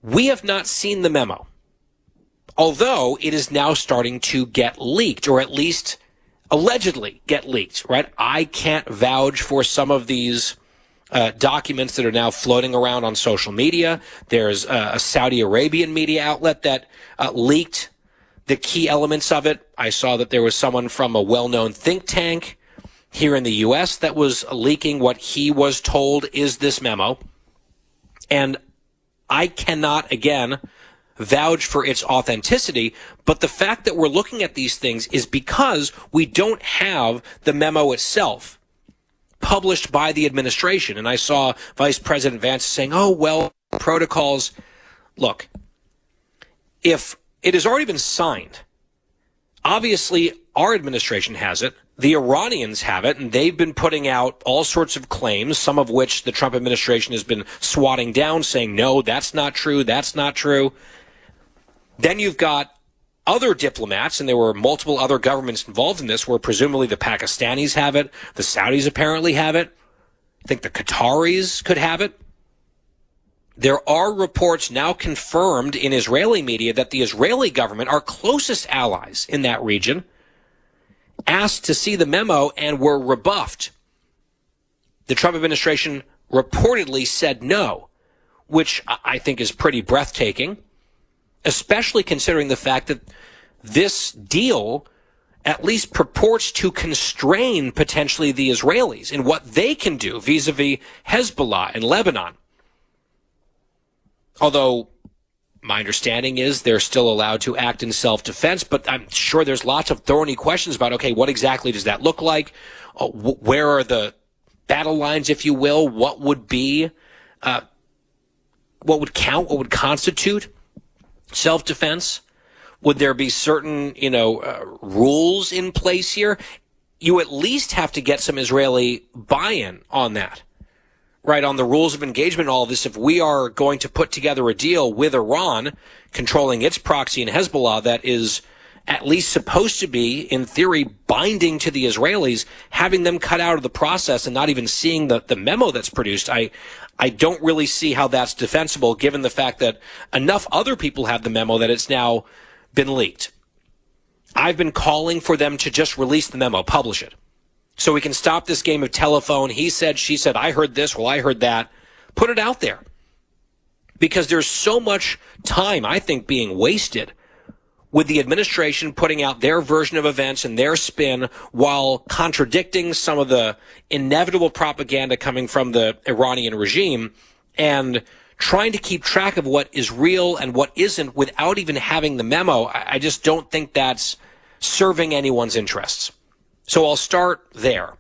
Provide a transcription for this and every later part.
We have not seen the memo, although it is now starting to get leaked, or at least allegedly get leaked, right? I can't vouch for some of these documents that are now floating around on social media. There's a Saudi Arabian media outlet that leaked the key elements of it. I saw that there was someone from a well-known think tank here in the U.S. that was leaking what he was told is this memo. And I cannot, again, vouch for its authenticity, but the fact that we're looking at these things is because we don't have the memo itself published by the administration. And I saw Vice President Vance saying, oh, well, protocols. Look, if it has already been signed, obviously our administration has it, the Iranians have it, and they've been putting out all sorts of claims, some of which the Trump administration has been swatting down, saying, no, that's not true, that's not true. Then you've got other diplomats, and there were multiple other governments involved in this, where presumably the Pakistanis have it, the Saudis apparently have it, I think the Qataris could have it. There are reports now confirmed in Israeli media that the Israeli government, our closest allies in that region, asked to see the memo and were rebuffed. The Trump administration reportedly said no, which I think is pretty breathtaking, especially considering the fact that this deal at least purports to constrain potentially the Israelis in what they can do vis-a-vis Hezbollah in Lebanon. Although my understanding is they're still allowed to act in self-defense, but I'm sure there's lots of thorny questions about, okay, what exactly does that look like? Where are the battle lines, if you will? What would be, what would count, what would constitute self-defense? Would there be certain, rules in place here? You at least have to get some Israeli buy-in on that. Right, on the rules of engagement, all of this, if we are going to put together a deal with Iran, controlling its proxy and Hezbollah, that is at least supposed to be, in theory, binding to the Israelis, having them cut out of the process and not even seeing the memo that's produced, I don't really see how that's defensible, given the fact that enough other people have the memo that it's now been leaked. I've been calling for them to just release the memo, publish it, so we can stop this game of telephone. He said, she said, I heard this, well, I heard that. Put it out there. Because there's so much time, I think, being wasted with the administration putting out their version of events and their spin while contradicting some of the inevitable propaganda coming from the Iranian regime and trying to keep track of what is real and what isn't without even having the memo. I just don't think that's serving anyone's interests. So I'll start there.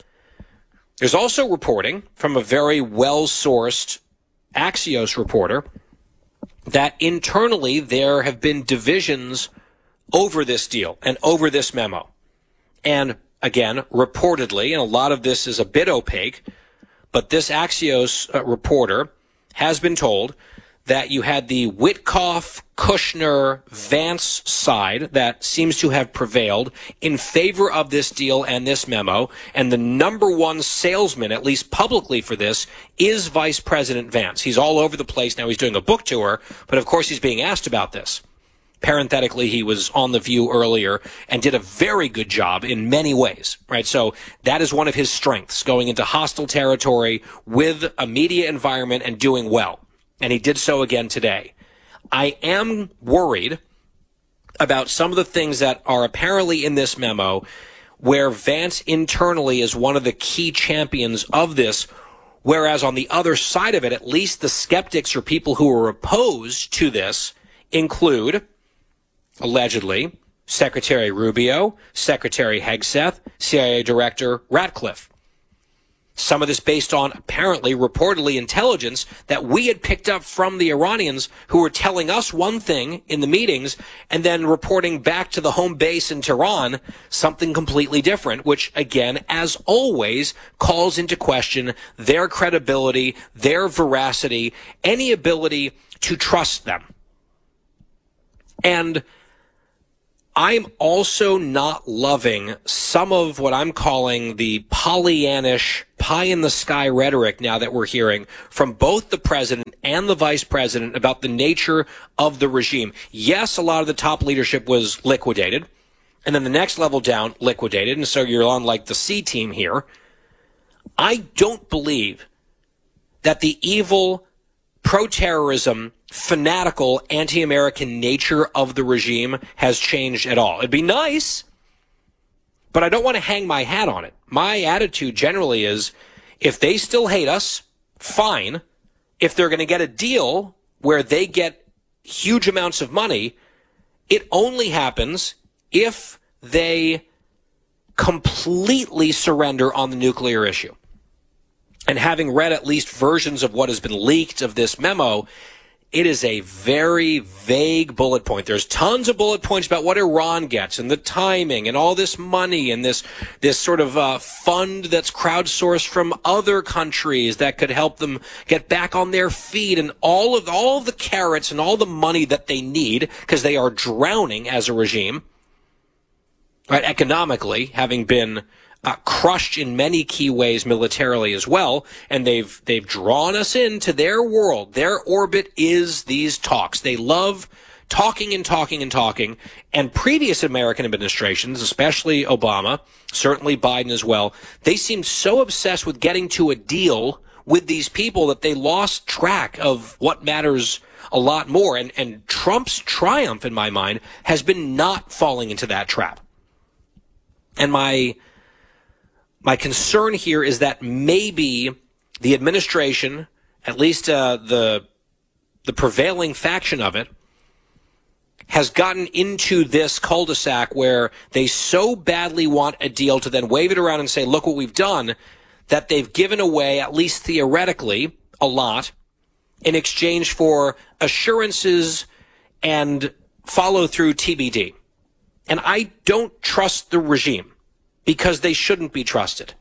There's also reporting from a very well-sourced Axios reporter that internally there have been divisions over this deal and over this memo. And again, reportedly, and a lot of this is a bit opaque, but this Axios reporter has been told that you had the Witkoff, Kushner, Vance side that seems to have prevailed in favor of this deal and this memo. And the number one salesman, at least publicly for this, is Vice President Vance. He's all over the place now. He's doing a book tour, but of course he's being asked about this. Parenthetically, he was on The View earlier and did a very good job in many ways, right? So that is one of his strengths, going into hostile territory with a media environment and doing well. And he did so again today. I am worried about some of the things that are apparently in this memo where Vance internally is one of the key champions of this, whereas on the other side of it, at least the skeptics or people who are opposed to this include, allegedly, Secretary Rubio, Secretary Hegseth, CIA Director Ratcliffe. Some of this based on, apparently, reportedly, intelligence that we had picked up from the Iranians, who were telling us one thing in the meetings and then reporting back to the home base in Tehran something completely different, which, again, as always, calls into question their credibility, their veracity, any ability to trust them. And I'm also not loving some of what I'm calling the Pollyannish, pie-in-the-sky rhetoric now that we're hearing from both the president and the vice president about the nature of the regime. Yes, a lot of the top leadership was liquidated, and then the next level down liquidated, and so you're on like the C team here. I don't believe that the evil, pro-terrorism, fanatical, anti-American nature of the regime has changed at all. It'd be nice, but I don't want to hang my hat on it. My attitude generally is, if they still hate us, fine. If they're going to get a deal where they get huge amounts of money, it only happens if they completely surrender on the nuclear issue. And having read at least versions of what has been leaked of this memo, it is a very vague bullet point. There's tons of bullet points about what Iran gets and the timing and all this money and this sort of fund that's crowdsourced from other countries that could help them get back on their feet, and all of the carrots and all the money that they need because they are drowning as a regime, right? Economically, having been crushed in many key ways militarily as well, and they've drawn us into their world. Their orbit is these talks. They love talking and talking and talking, and previous American administrations, especially Obama, certainly Biden as well, they seemed so obsessed with getting to a deal with these people that they lost track of what matters a lot more, and Trump's triumph, in my mind, has been not falling into that trap. And my concern here is that maybe the administration, at least the prevailing faction of it, has gotten into this cul-de-sac where they so badly want a deal to then wave it around and say, look what we've done, that they've given away, at least theoretically, a lot in exchange for assurances and follow-through TBD. And I don't trust the regime, because they shouldn't be trusted.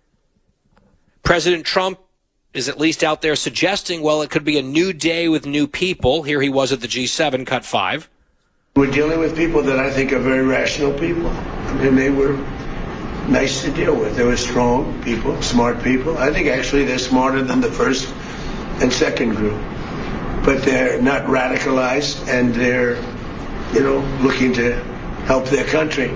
President Trump is at least out there suggesting, well, it could be a new day with new people. Here he was at the G7, cut 5. We're dealing with people that I think are very rational people. And they were nice to deal with. They were strong people, smart people. I think actually they're smarter than the first and second group. But they're not radicalized, and they're, looking to help their country.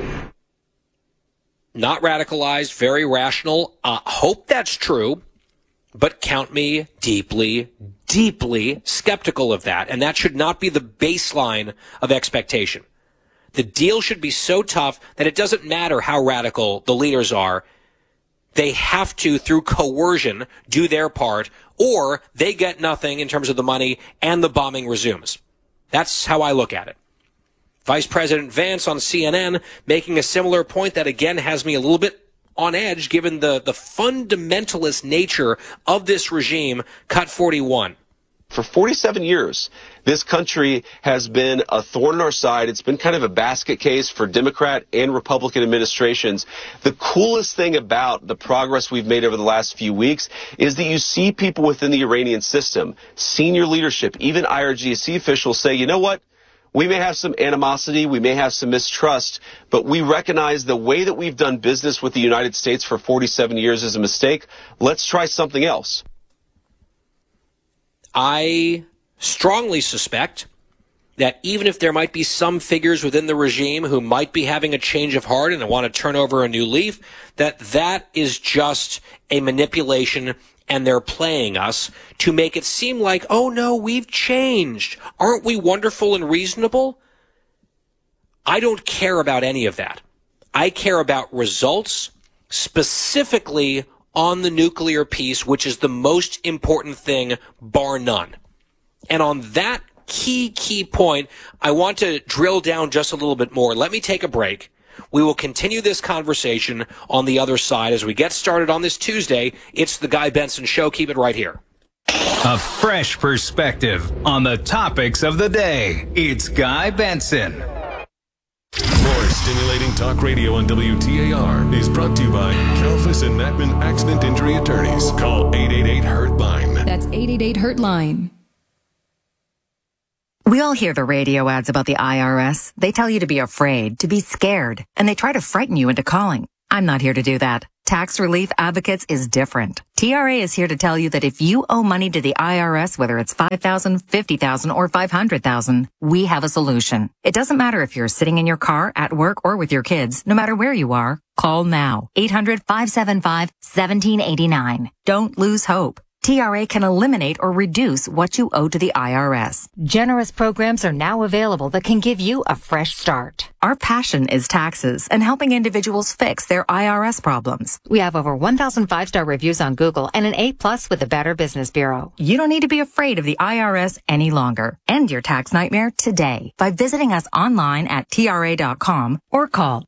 Not radicalized, very rational. Hope that's true, but count me deeply, deeply skeptical of that. And that should not be the baseline of expectation. The deal should be so tough that it doesn't matter how radical the leaders are. They have to, through coercion, do their part, or they get nothing in terms of the money and the bombing resumes. That's how I look at it. Vice President Vance on CNN making a similar point that, again, has me a little bit on edge given the fundamentalist nature of this regime, cut 41. For 47 years, this country has been a thorn in our side. It's been kind of a basket case for Democrat and Republican administrations. The coolest thing about the progress we've made over the last few weeks is that you see people within the Iranian system, senior leadership, even IRGC officials say, you know what? We may have some animosity, we may have some mistrust, but we recognize the way that we've done business with the United States for 47 years is a mistake. Let's try something else. I strongly suspect that even if there might be some figures within the regime who might be having a change of heart and want to turn over a new leaf, that is just a manipulation, and they're playing us to make it seem like, oh no, we've changed. Aren't we wonderful and reasonable? I don't care about any of that. I care about results, specifically on the nuclear piece, which is the most important thing, bar none. And on that key point, I want to drill down just a little bit more. Let me take a break. We will continue this conversation on the other side as we get started on this Tuesday. It's the Guy Benson Show. Keep it right here. A fresh perspective on the topics of the day. It's Guy Benson. More stimulating talk radio on WTAR is brought to you by Kalfas and Natman Accident Injury Attorneys. Call 888-HURT-LINE. That's 888-HURT-LINE. We all hear the radio ads about the IRS. They tell you to be afraid, to be scared, and they try to frighten you into calling. I'm not here to do that. Tax Relief Advocates is different. TRA is here to tell you that if you owe money to the IRS, whether it's $5,000, $50,000, or $500,000, we have a solution. It doesn't matter if you're sitting in your car, at work, or with your kids. No matter where you are, call now. 800-575-1789. Don't lose hope. TRA can eliminate or reduce what you owe to the IRS. Generous programs are now available that can give you a fresh start. Our passion is taxes and helping individuals fix their IRS problems. We have over 1,000 5-star reviews on Google and an A+ with the Better Business Bureau. You don't need to be afraid of the IRS any longer. End your tax nightmare today by visiting us online at TRA.com or call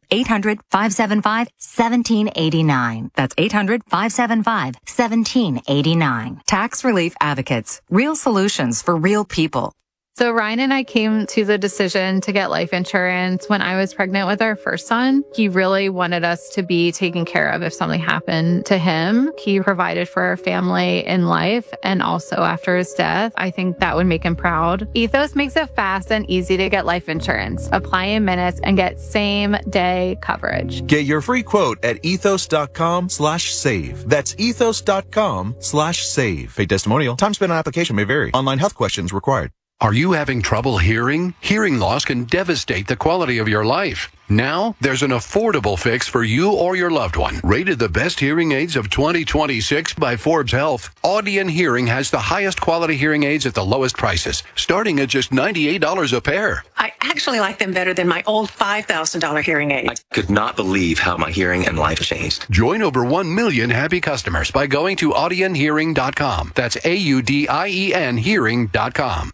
800-575-1789. That's 800-575-1789. Tax Relief Advocates. Real solutions for real people. So Ryan and I came to the decision to get life insurance when I was pregnant with our first son. He really wanted us to be taken care of if something happened to him. He provided for our family in life and also after his death. I think that would make him proud. Ethos makes it fast and easy to get life insurance. Apply in minutes and get same day coverage. Get your free quote at ethos.com/save. That's ethos.com/save. Paid testimonial. Time spent on application may vary. Online health questions required. Are you having trouble hearing? Hearing loss can devastate the quality of your life. Now, there's an affordable fix for you or your loved one. Rated the best hearing aids of 2026 by Forbes Health, Audion Hearing has the highest quality hearing aids at the lowest prices, starting at just $98 a pair. I actually like them better than my old $5,000 hearing aid. I could not believe how my hearing and life changed. Join over 1 million happy customers by going to audionhearing.com. That's AUDIEN hearing.com.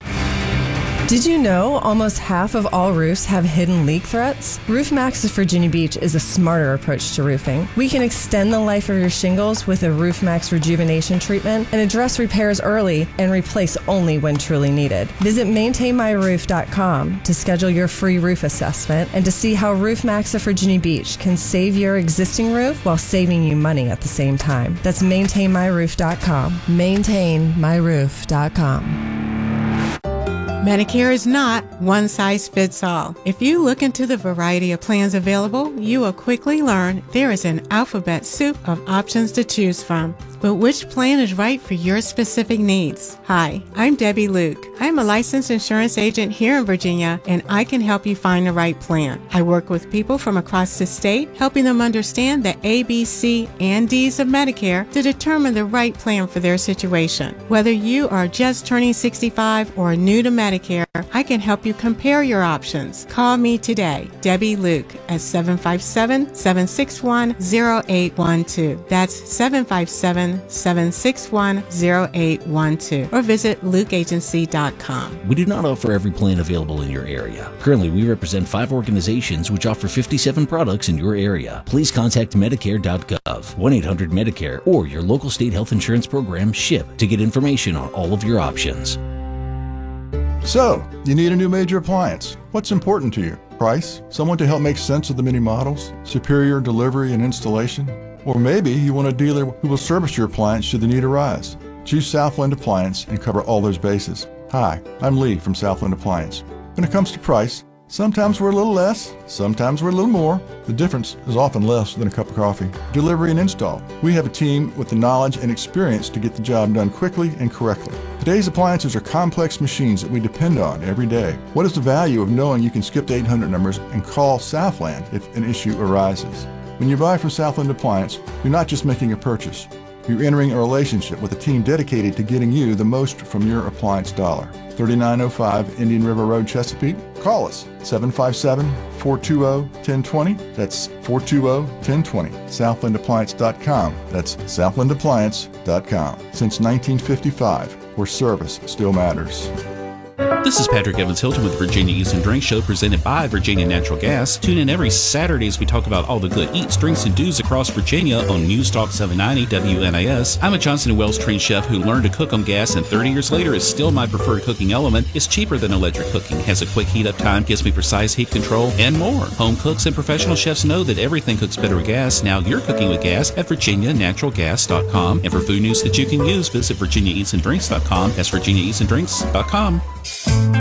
Did you know almost half of all roofs have hidden leak threats? RoofMax of Virginia Beach is a smarter approach to roofing. We can extend the life of your shingles with a RoofMax rejuvenation treatment and address repairs early and replace only when truly needed. Visit maintainmyroof.com to schedule your free roof assessment and to see how RoofMax of Virginia Beach can save your existing roof while saving you money at the same time. That's maintainmyroof.com. Maintainmyroof.com. Medicare is not one size fits all. If you look into the variety of plans available, you will quickly learn there is an alphabet soup of options to choose from. But which plan is right for your specific needs? Hi, I'm Debbie Luke. I'm a licensed insurance agent here in Virginia, and I can help you find the right plan. I work with people from across the state, helping them understand the A, B, C, and D's of Medicare to determine the right plan for their situation. Whether you are just turning 65 or new to Medicare, I can help you compare your options. Call me today, Debbie Luke, at 757-761-0812. That's 757-761-0812. Or visit lukeagency.com. We do not offer every plan available in your area. Currently, we represent 5 organizations which offer 57 products in your area. Please contact Medicare.gov, 1-800-MEDICARE, or your local state health insurance program, SHIP, to get information on all of your options. So, you need a new major appliance. What's important to you? Price? Someone to help make sense of the many models? Superior delivery and installation? Or maybe you want a dealer who will service your appliance should the need arise. Choose Southland Appliance and cover all those bases. Hi, I'm Lee from Southland Appliance. When it comes to price, sometimes we're a little less, sometimes we're a little more. The difference is often less than a cup of coffee. Delivery and install. We have a team with the knowledge and experience to get the job done quickly and correctly. Today's appliances are complex machines that we depend on every day. What is the value of knowing you can skip the 800 numbers and call Southland if an issue arises? When you buy from Southland Appliance, you're not just making a purchase. You're entering a relationship with a team dedicated to getting you the most from your appliance dollar. 3905 Indian River Road, Chesapeake. Call us, 757-420-1020. That's 420-1020. SouthlandAppliance.com. That's SouthlandAppliance.com. Since 1955, where service still matters. This is Patrick Evans Hilton with Virginia Eats and Drinks Show, presented by Virginia Natural Gas. Tune in every Saturday as we talk about all the good eats, drinks, and do's across Virginia on News Talk 790 WNIS. I'm a Johnson & Wells trained chef who learned to cook on gas, and 30 years later is still my preferred cooking element. It's cheaper than electric cooking, has a quick heat up time, gives me precise heat control, and more. Home cooks and professional chefs know that everything cooks better with gas. Now you're cooking with gas at virginianaturalgas.com. And for food news that you can use, visit virginiaeatsanddrinks.com. That's virginiaeatsanddrinks.com.